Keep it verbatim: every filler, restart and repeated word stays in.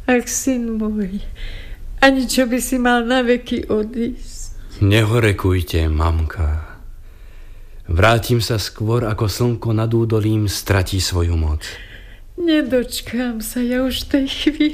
Ach, syn môj, ani čo by si mal na veky odísť. Nehorekujte, mamka. Vrátim sa skôr, ako slnko nad údolím stratí svoju moc. Nedočkám sa ja už tej chvíli.